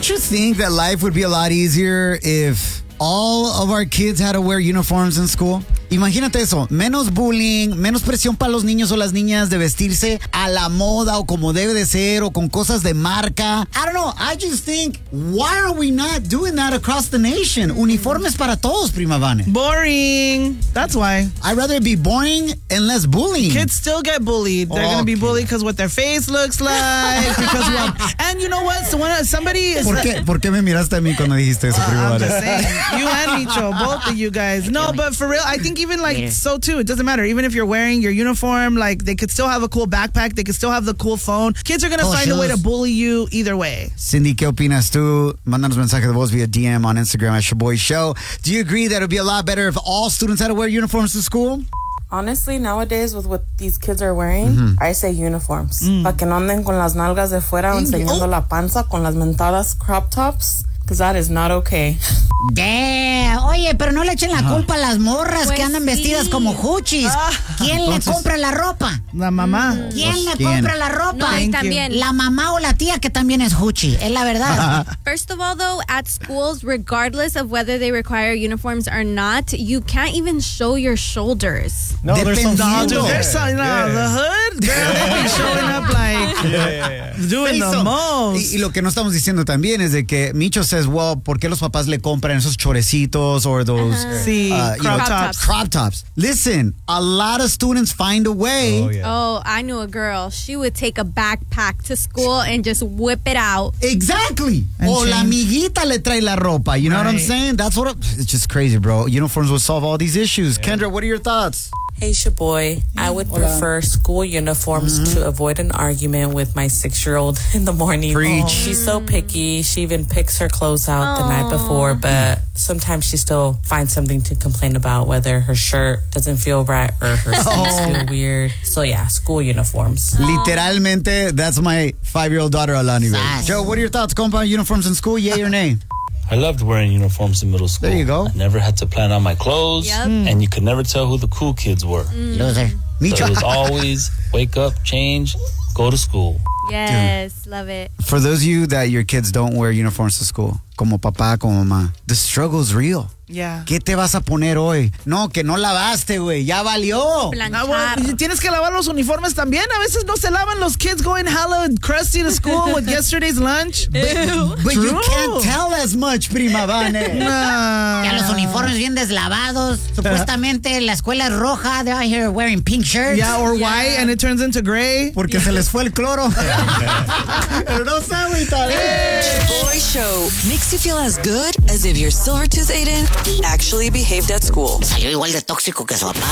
Don't you think that life would be a lot easier if all of our kids had to wear uniforms in school? Imagínate eso, menos bullying, menos presión para los niños o las niñas de vestirse a la moda o como debe de ser o con cosas de marca. I don't know, I just think, why are we not doing that across the nation? Uniformes para todos, Prima Vane. Boring. That's why. I'd rather it be boring and less bullying. Kids still get bullied. They're going to be bullied because what their face looks like. Because what, and you know what? So when somebody is... ¿Por qué me miraste a mí cuando dijiste eso, Prima I'm Vane? just saying. You and Micho, both of you guys. No, but for real, I think even like so too, it doesn't matter. Even if you're wearing your uniform, like they could still have a cool backpack. They could still have the cool phone. Kids are going to find a way to bully you either way. Cindy, ¿qué opinas tú? Mándanos mensaje de voz via DM on Instagram at Shaboy Show. Do you agree that it would be a lot better if all students had to wear uniforms to school? Honestly, nowadays with what these kids are wearing, I say uniforms. Para que no anden con las nalgas de fuera o enseñando la panza con las mentadas crop tops. Because that is not okay. Yeah. Oye, pero no le echen la culpa a las morras que andan vestidas como huchis. ¿Quién le compra la ropa? La mamá. ¿Quién le compra la ropa? No, y también. La mamá o la tía que también es huchi. Es la verdad. First of all, though, at schools, regardless of whether they require uniforms or not, you can't even show your shoulders. No, there's some the hood, girl, they be showing up like doing the most. Y lo que no estamos diciendo también es de que Micho says, well, ¿por qué los papás le compran esos chorecitos or those crop tops? Listen, a lot of students find a way. Oh, I knew a girl. She would take a backpack to school and just whip it out. Exactly. O la amiguita le trae la ropa. You know what I'm saying? It's just crazy, bro. Uniforms would solve all these issues. Kendra, what are your thoughts? Hey, Shaboy. I would prefer school uniforms to avoid an argument with my 6-year-old in the morning. Preach. She's so picky. She even picks her clothes out the night before, but sometimes she still finds something to complain about, whether her shirt doesn't feel right or her sleeves feel weird. So yeah, school uniforms. Literalmente, that's my 5-year-old daughter, Alani. Joe, what are your thoughts? Compound uniforms in school, yay or nay? I loved wearing uniforms in middle school. There you go. I never had to plan on my clothes, and you could never tell who the cool kids were. Loser. So it was always wake up, change, go to school. Yes, love it. For those of you that your kids don't wear uniforms to school, como papá, como mamá, the struggle is real. Yeah. ¿Qué te vas a poner hoy? No, que no lavaste, güey. Ya valió. Tienes que lavar los uniformes también. A veces no se lavan los kids going hella crusty to school with yesterday's lunch. But you can't tell as much, Prima Vane. Ya los uniformes bien deslavados. Supuestamente la escuela es roja. They're out here wearing pink shirts. Yeah, or white and it turns into gray. Porque se les fue el cloro. Pero no sé, güey. Boy Show makes you feel as good as if your silver tooth Aiden actually behaved at school. Salió igual de tóxico que su papá.